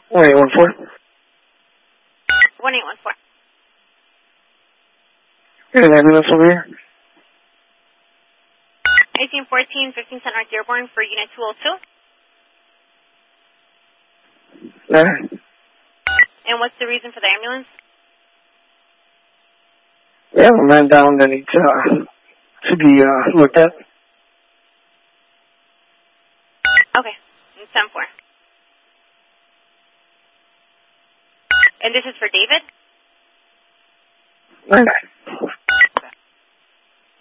1814. 1814. An ambulance over here. 1814, 15 Cent North Dearborn for Unit 202. And what's the reason for the ambulance? We have a man down that needs to be looked at. Okay, 10-4. And this is for David? 9-9.